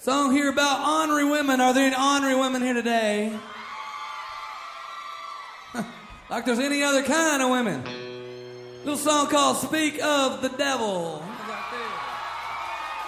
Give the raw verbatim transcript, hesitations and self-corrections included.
Song here about ornery women. Are there any ornery women here today? Like there's any other kind of women. Little song called Speak of the Devil.